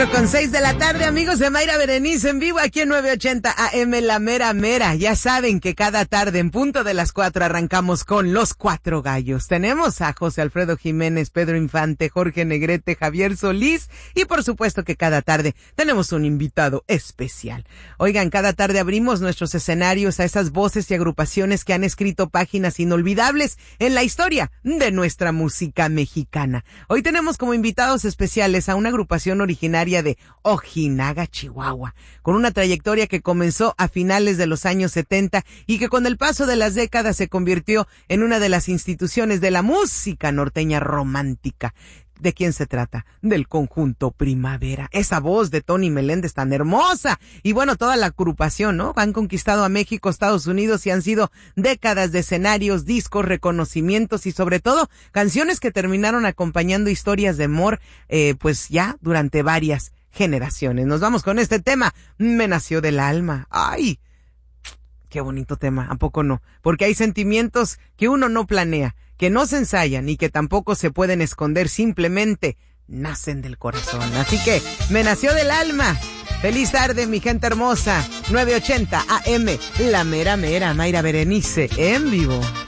Con 6 de la tarde, amigos de Mayra Berenice en vivo aquí en 980 AM La Mera Mera. Ya saben que cada tarde en punto de las 4 arrancamos con Los Cuatro Gallos. Tenemos a José Alfredo Jiménez, Pedro Infante, Jorge Negrete, Javier Solís y por supuesto que cada tarde tenemos un invitado especial. Oigan, cada tarde abrimos nuestros escenarios a esas voces y agrupaciones que han escrito páginas inolvidables en la historia de nuestra música mexicana. Hoy tenemos como invitados especiales a una agrupación originaria de Ojinaga, Chihuahua, con una trayectoria que comenzó a finales de los años 70 y que con el paso de las décadas se convirtió en una de las instituciones de la música norteña romántica. ¿De quién se trata? Del conjunto Primavera. Esa voz de Tony Meléndez tan hermosa. Y bueno, toda la agrupación, ¿no? Han conquistado a México, Estados Unidos y han sido décadas de escenarios, discos, reconocimientos y sobre todo canciones que terminaron acompañando historias de amor, pues ya durante varias generaciones. Nos vamos con este tema. Me nació del alma. ¡Ay! Qué bonito tema, ¿a poco no? Porque hay sentimientos que uno no planea, que no se ensayan y que tampoco se pueden esconder, simplemente nacen del corazón. Así que, me nació del alma. Feliz tarde, mi gente hermosa. 980 AM, La Mera Mera, Mayra Berenice, en vivo.